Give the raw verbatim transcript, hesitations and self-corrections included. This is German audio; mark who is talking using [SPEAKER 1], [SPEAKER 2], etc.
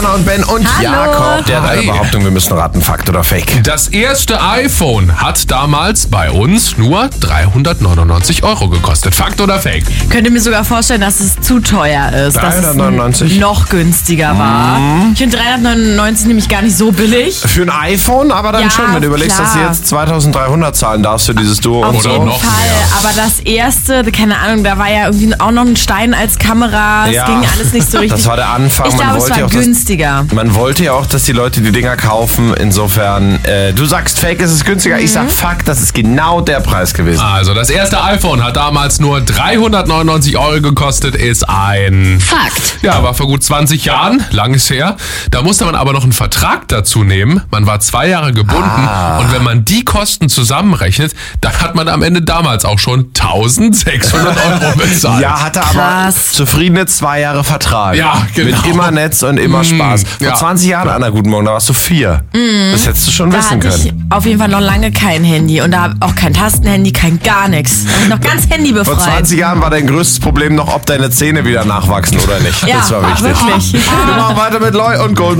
[SPEAKER 1] Jana und Ben und
[SPEAKER 2] Hallo.
[SPEAKER 1] Jakob. Der hat eine
[SPEAKER 3] Hi.
[SPEAKER 1] Behauptung, wir müssen raten, Fakt oder Fake.
[SPEAKER 3] Das erste iPhone hat damals bei uns nur dreihundertneunundneunzig Euro gekostet. Fakt oder Fake?
[SPEAKER 2] Könnte mir sogar vorstellen, dass es zu teuer ist. Dass
[SPEAKER 1] dreihundertneunundneunzig?
[SPEAKER 2] es noch günstiger war. Ich finde dreihundertneunundneunzig nämlich gar nicht so billig.
[SPEAKER 1] Für ein iPhone, aber dann
[SPEAKER 2] Ja,
[SPEAKER 1] schon, wenn du überlegst,
[SPEAKER 2] klar.
[SPEAKER 1] dass du jetzt zweitausenddreihundert zahlen darfst für dieses Duo und
[SPEAKER 2] Auf
[SPEAKER 1] so.
[SPEAKER 2] jeden
[SPEAKER 3] noch
[SPEAKER 2] Fall.
[SPEAKER 3] mehr.
[SPEAKER 2] Aber das erste, keine Ahnung, da war ja irgendwie auch noch ein Stein als Kamera. Es
[SPEAKER 1] Ja.
[SPEAKER 2] ging alles nicht so richtig.
[SPEAKER 1] Das war der Anfang.
[SPEAKER 2] Ich
[SPEAKER 1] Man
[SPEAKER 2] glaube, es
[SPEAKER 1] wollte
[SPEAKER 2] war
[SPEAKER 1] ja auch, dass-
[SPEAKER 2] günstiger.
[SPEAKER 1] Man wollte ja auch, dass die Leute die Dinger kaufen. Insofern, äh, du sagst Fake, ist es günstiger. Ich sag Fakt, das ist genau der Preis gewesen.
[SPEAKER 3] Also, das erste iPhone hat damals nur dreihundertneunundneunzig Euro gekostet, ist ein...
[SPEAKER 4] Fakt.
[SPEAKER 3] Ja, war vor gut zwanzig Jahren, lang ist her. Da musste man aber noch einen Vertrag dazu nehmen. Man war zwei Jahre gebunden.
[SPEAKER 1] Ah.
[SPEAKER 3] Und wenn man die Kosten zusammenrechnet, dann hat man am Ende damals auch schon eintausendsechshundert Euro bezahlt.
[SPEAKER 1] Ja, hatte aber
[SPEAKER 2] Krass.
[SPEAKER 1] zufriedene zwei Jahre Vertrag.
[SPEAKER 3] Ja, genau.
[SPEAKER 1] Mit immer Netz und immer Spaß. Vor
[SPEAKER 3] ja.
[SPEAKER 1] zwanzig Jahren, Anna, guten Morgen, da warst du vier. Das hättest du schon
[SPEAKER 2] Da
[SPEAKER 1] wissen
[SPEAKER 2] hatte ich
[SPEAKER 1] können.
[SPEAKER 2] auf jeden Fall noch lange kein Handy. Und da auch kein Tastenhandy, kein gar nichts. Da bin ich noch ganz
[SPEAKER 1] Vor
[SPEAKER 2] handybefreit.
[SPEAKER 1] zwanzig Jahren war dein größtes Problem noch, ob deine Zähne wieder nachwachsen oder nicht.
[SPEAKER 2] Ja,
[SPEAKER 1] das war wichtig.
[SPEAKER 2] wirklich.
[SPEAKER 1] Wir machen weiter mit Loy und Golden